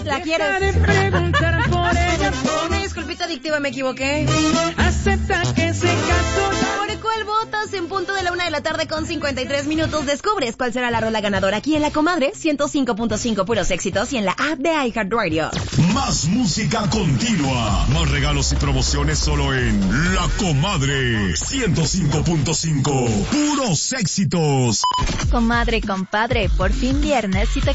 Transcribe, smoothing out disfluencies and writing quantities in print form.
¿La quieres? Una disculpita adictiva, me equivoqué. Acepta que se casó. ¿Por cuál votas? En punto de la 1:00 con 53 minutos descubres cuál será la rola ganadora aquí en La Comadre 105.5 puros éxitos y en la app de iHeartRadio. Más música continua. Más regalos y promociones solo en La Comadre 105.5 puros éxitos. Comadre, compadre, por fin viernes y te